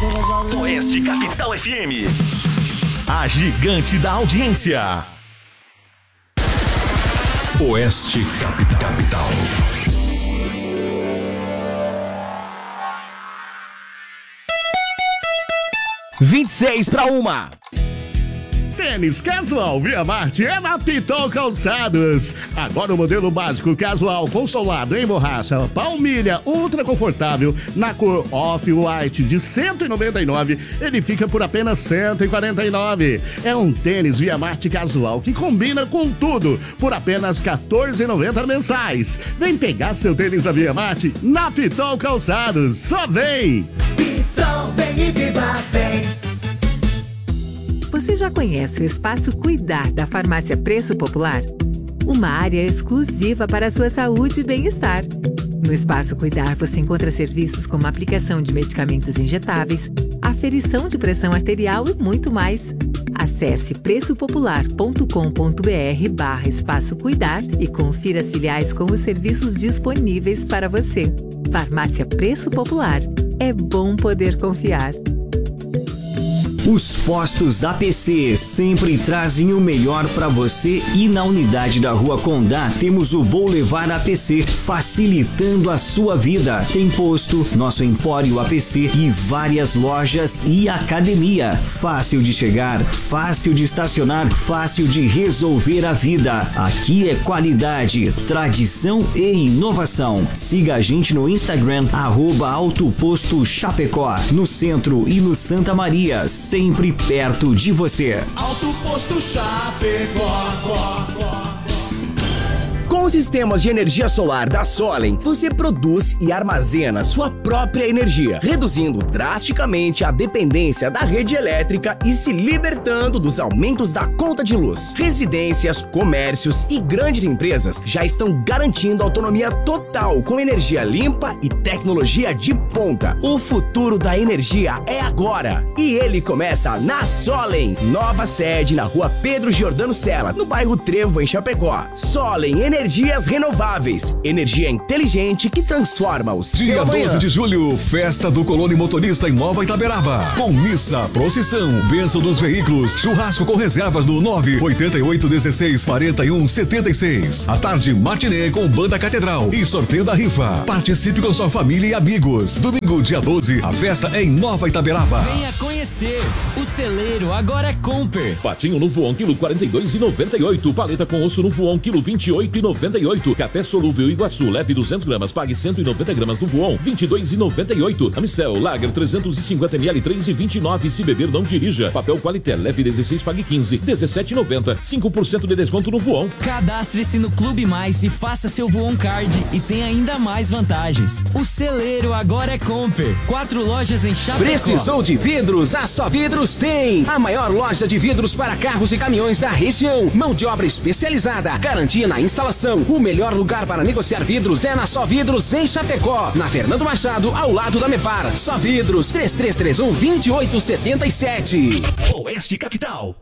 Oeste Capital FM. A gigante da audiência. Oeste Capital. 26:1. Tênis casual Via Marte é na Pitol Calçados. Agora o modelo básico casual com solado em borracha, palmilha, ultra confortável, na cor off-white de 199, ele fica por apenas 149. É um tênis Via Marte casual que combina com tudo, por apenas 14,90 mensais. Vem pegar seu tênis da Via Marte na Pitol Calçados. Só vem! Pitol, vem e viva bem! Você já conhece o Espaço Cuidar da Farmácia Preço Popular? Uma área exclusiva para a sua saúde e bem-estar. No Espaço Cuidar você encontra serviços como aplicação de medicamentos injetáveis, aferição de pressão arterial e muito mais. Acesse preçopopular.com.br/Espaço Cuidar e confira as filiais com os serviços disponíveis para você. Farmácia Preço Popular. É bom poder confiar. Os postos APC sempre trazem o melhor para você e na unidade da Rua Condá temos o Boulevard APC, facilitando a sua vida. Tem posto, nosso Empório APC e várias lojas e academia. Fácil de chegar, fácil de estacionar, fácil de resolver a vida. Aqui é qualidade, tradição e inovação. Siga a gente no Instagram, @Autoposto Chapecó, no centro e no Santa Maria, sempre perto de você. Alto Posto Chapecó. Com os sistemas de energia solar da Solen, você produz e armazena sua própria energia, reduzindo drasticamente a dependência da rede elétrica e se libertando dos aumentos da conta de luz. Residências, comércios e grandes empresas já estão garantindo autonomia total com energia limpa e tecnologia de ponta. O futuro da energia é agora e ele começa na Solen. Nova sede na Rua Pedro Giordano Sela, no bairro Trevo, em Chapecó. Solen Energias Renováveis. Energia inteligente que transforma o seu Dia amanhã. 12 de julho, festa do Colônia Motorista em Nova Itaberaba. Com missa, procissão, bênção dos veículos, churrasco com reservas no 988164176. À tarde, matinê com banda Catedral e sorteio da rifa. Participe com sua família e amigos. Domingo, dia 12, a festa é em Nova Itaberaba. Venha conhecer. O celeiro agora é Comper. Patinho no voão, quilo 42,98. Paleta com osso no voão, quilo 28,98. Café solúvel Iguaçu, leve 200 gramas, pague 190 gramas no voão, 22,98. Amstel Lager 350 ml, 3,29. Se beber, não dirija. Papel Qualité, leve 16, pague 15, 17,90. 5% de desconto no voão. Cadastre-se no Clube Mais e faça seu voão card e tem ainda mais vantagens. O celeiro agora é Comper. 4 lojas em Chapecó. Precisou de vidros? A Só Vidros tem! A maior loja de vidros para carros e caminhões da região. Mão de obra especializada, garantia na instalação. O melhor lugar para negociar vidros é na Só Vidros em Chapecó, na Fernando Machado, ao lado da Mepar. Só Vidros, 3331-2877. Oeste Capital.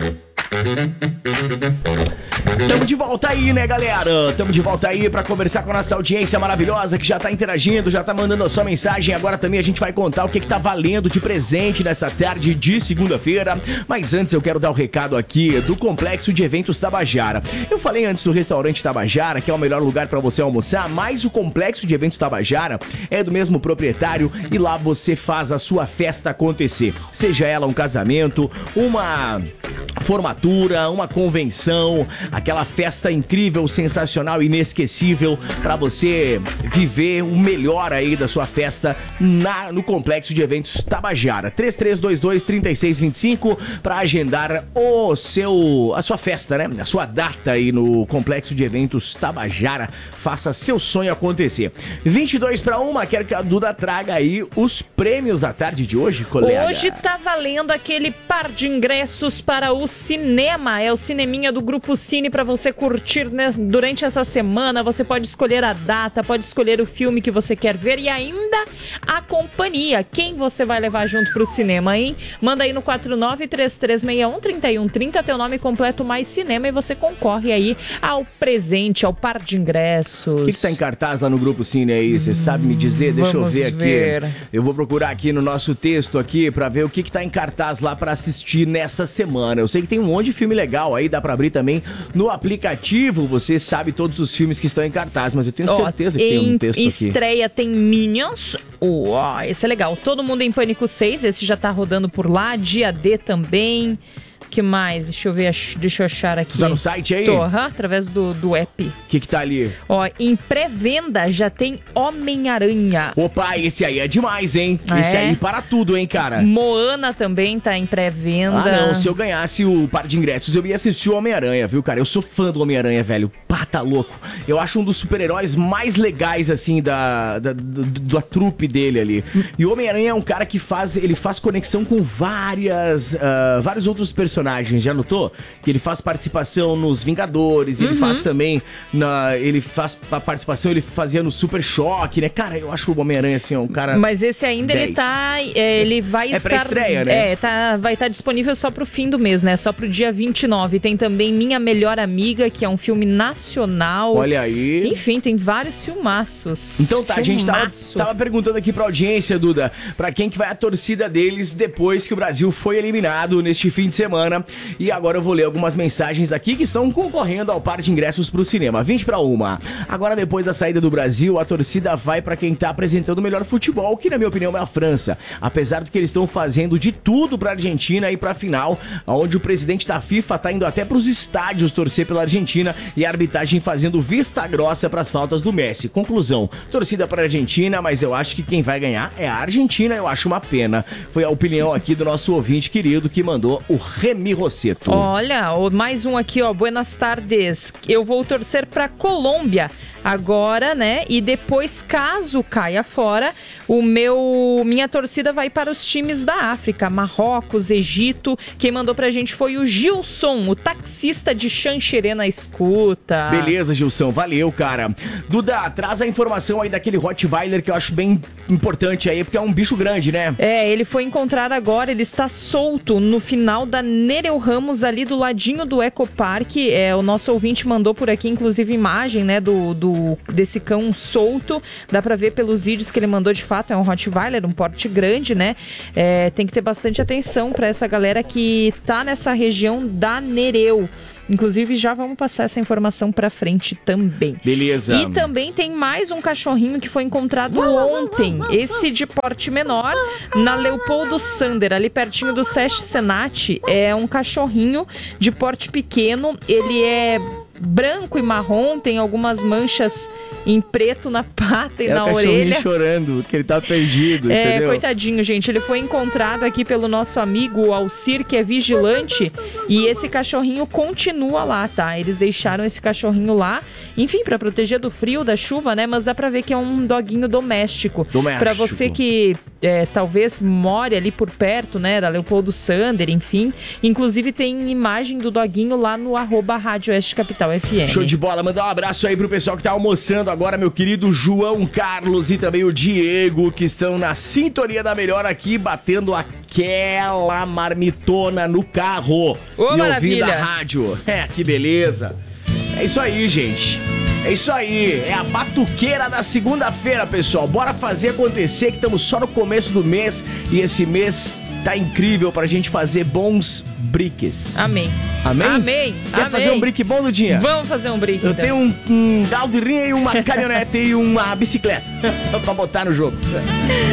Tamo de volta aí, né, galera? Tamo de volta aí pra conversar com a nossa audiência maravilhosa que já tá interagindo, já tá mandando a sua mensagem. Agora também a gente vai contar o que tá valendo de presente nessa tarde de segunda-feira. Mas antes eu quero dar o recado aqui do Complexo de Eventos Tabajara. Eu falei antes do restaurante Tabajara, que é o melhor lugar pra você almoçar, mas o Complexo de Eventos Tabajara é do mesmo proprietário e lá você faz a sua festa acontecer. Seja ela um casamento, uma formatura, uma convenção, aquela festa incrível, sensacional, inesquecível pra você viver o melhor aí da sua festa no Complexo de Eventos Tabajara. 3322-3625 pra agendar a sua festa, né? A sua data aí no Complexo de Eventos Tabajara. Faça seu sonho acontecer. 22:1, quero que a Duda traga aí os prêmios da tarde de hoje, colega. Hoje tá valendo aquele par de ingressos para o cinema Cinema, é o cineminha do Grupo Cine para você curtir, né, durante essa semana. Você pode escolher a data, pode escolher o filme que você quer ver e ainda a companhia. Quem você vai levar junto pro cinema, hein? Manda aí no 4933613130 teu nome completo mais cinema e você concorre aí ao presente, ao par de ingressos. O que tá em cartaz lá no Grupo Cine aí? Você sabe me dizer? Deixa eu ver aqui. Eu vou procurar aqui no nosso texto aqui pra ver o que tá em cartaz lá pra assistir nessa semana. Eu sei que tem um monte de filme legal aí, dá pra abrir também no aplicativo. Você sabe todos os filmes que estão em cartaz, mas eu tenho certeza que tem um texto aqui. Estreia tem Minions. Esse é legal. Todo Mundo em Pânico 6, esse já tá rodando por lá. Dia D também. Que mais? Deixa eu ver, deixa eu achar aqui. Tá no site aí? Tô, através do app. O que tá ali? Ó, em pré-venda já tem Homem-Aranha. Opa, esse aí é demais, hein? Esse aí para tudo, hein, cara? Moana também tá em pré-venda. Ah, não, se eu ganhasse o par de ingressos, eu ia assistir o Homem-Aranha, viu, cara? Eu sou fã do Homem-Aranha, velho. Pá, tá louco. Eu acho um dos super-heróis mais legais, assim, da trupe dele ali. E o Homem-Aranha é um cara que faz conexão com vários outros personagens. Já notou? Que ele faz participação nos Vingadores, ele faz também ele faz a participação, ele fazia no Super Choque, né? Cara, eu acho o Homem-Aranha assim, um cara. Mas esse ainda 10. Ele vai estar. É pré-estreia, né? Vai estar disponível só pro fim do mês, né? Só pro dia 29. Tem também Minha Melhor Amiga, que é um filme nacional. Olha aí. Enfim, tem vários filmaços. Então tá, a gente tava perguntando aqui pra audiência, Duda, pra quem que vai a torcida deles depois que o Brasil foi eliminado neste fim de semana. E agora eu vou ler algumas mensagens aqui que estão concorrendo ao par de ingressos pro cinema. 20-1. Agora, depois da saída do Brasil, a torcida vai pra quem tá apresentando o melhor futebol, que na minha opinião é a França. Apesar do que eles estão fazendo de tudo pra Argentina e pra final, onde o presidente da FIFA tá indo até pros estádios torcer pela Argentina e a arbitragem fazendo vista grossa pras faltas do Messi. Conclusão, torcida pra Argentina, mas eu acho que quem vai ganhar é a Argentina, eu acho uma pena. Foi a opinião aqui do nosso ouvinte querido que mandou o Remy Rosseto. Olha, mais um aqui, ó. Buenas tardes. Eu vou torcer pra Colômbia agora, né? E depois, caso caia fora, minha torcida vai para os times da África, Marrocos, Egito. Quem mandou pra gente foi o Gilson, o taxista de Xanxerê na escuta. Beleza, Gilson, valeu, cara. Duda, traz a informação aí daquele Rottweiler que eu acho bem importante aí, porque é um bicho grande, né? Ele foi encontrado agora, ele está solto no final da Nereu Ramos, ali do ladinho do Ecopark. O nosso ouvinte mandou por aqui, inclusive, imagem, né, desse cão solto. Dá pra ver pelos vídeos que ele mandou, de fato, é um Rottweiler, um porte grande, né? Tem que ter bastante atenção pra essa galera que tá nessa região da Nereu. Inclusive, já vamos passar essa informação pra frente também. Beleza. E também tem mais um cachorrinho que foi encontrado ontem. Esse de porte menor, na Leopoldo Sander, ali pertinho do Sesc Senat. É um cachorrinho de porte pequeno. Ele é branco e marrom, tem algumas manchas em preto na pata e na orelha. É o chorando, que ele tá perdido, entendeu? Coitadinho, gente. Ele foi encontrado aqui pelo nosso amigo Alcir, que é vigilante, e esse cachorrinho continua lá, tá? Eles deixaram esse cachorrinho lá, enfim, pra proteger do frio, da chuva, né? Mas dá pra ver que é um doguinho doméstico. Pra você que talvez more ali por perto, né, da Leopoldo Sander, enfim. Inclusive tem imagem do doguinho lá no @Rádio Oeste Capital FM. Show de bola, mandar um abraço aí pro pessoal que tá almoçando agora, meu querido João Carlos e também o Diego, que estão na sintonia da melhor aqui, batendo aquela marmitona no carro. Ô, maravilha! Ouvindo a rádio. Que beleza. É isso aí, gente. É isso aí, é a batuqueira da segunda-feira, pessoal. Bora fazer acontecer, que estamos só no começo do mês e esse mês tá incrível pra gente fazer bons briques. Amém. Amém? Amém. Quer fazer um brique bom, Dudinha? Vamos fazer um brique, Eu tenho um Daldirinha e uma caminhonete e uma bicicleta pra botar no jogo.